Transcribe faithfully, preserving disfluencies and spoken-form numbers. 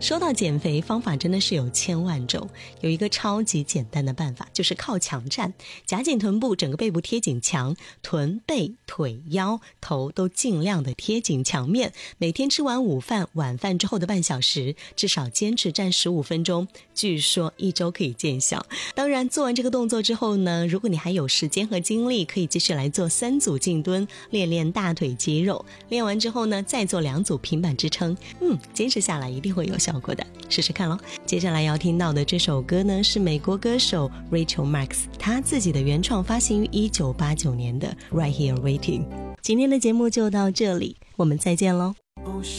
说到减肥，方法真的是有千万种，有一个超级简单的办法，就是靠墙站，夹紧臀部，整个背部贴紧墙，臀背腿腰头都尽量的贴紧墙面。每天吃完午饭晚饭之后的半小时，至少坚持站十五分钟，据说一周可以见效。当然做完这个动作之后呢，如果你还有时间和精力，可以继续来做三组静蹲，练练大腿肌肉。练完之后呢，再做两组平板支撑，嗯，坚持下来一定会有效果的，试试看咯。接下来要听到的这首歌呢，是美国歌手 Rachel Marks 她自己的原创，发行于一九八九年的 Right Here Waiting。 今天的节目就到这里，我们再见咯。 不是